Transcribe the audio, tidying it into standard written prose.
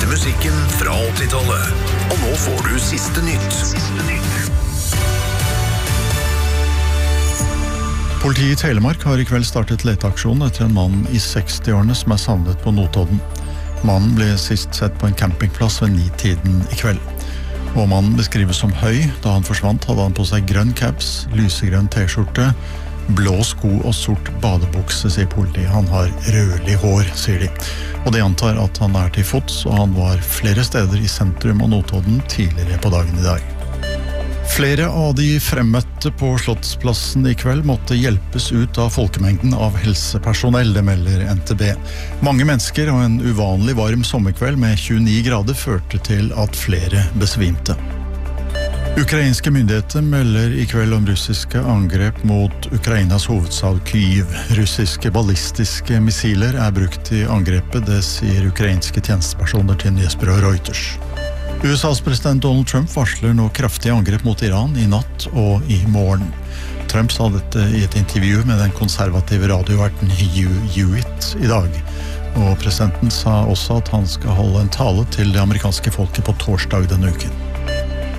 musikken fra 80-tallet. Og nå får du siste nytt. Politiet i Telemark har i kveld startet leteaksjon etter en mann i 60-årene som savnet på Notodden. Mannen ble sist sett på en campingplass ved 9-tiden i kveld. Og mannen beskrives som høy. Da han forsvant hadde han på seg grønn caps, lysegrønn t-skjorte, blå sko og sort badebukse, sier politiet. Han har rødlig hår, sier de. Og de antar at han til fots, og han var flere steder i sentrum av Notodden tidligere på dagen i dag. Flere av de fremmøtte på Slottsplassen i kveld måtte hjelpes ut av folkemengden av helsepersonell, det melder NTB. Mange mennesker og en uvanlig varm sommerkveld med 29 grader førte til at flere besvimte. Ukrainske myndigheter melder i kveld om russiske angrep mot Ukrainas hovedstad Kyiv. Russiske ballistiske missiler brukt i angrepet, det sier ukrainske tjenestepersoner til nyhetsbyrået Reuters. USAs president Donald Trump varsler nå kraftige angrep mot Iran i natt og i morgen. Trump sa dette i et intervju med den konservative radioverten Hugh Hewitt i dag. Og presidenten sa også at han skal holde en tale til det amerikanske folket på torsdag denne uken.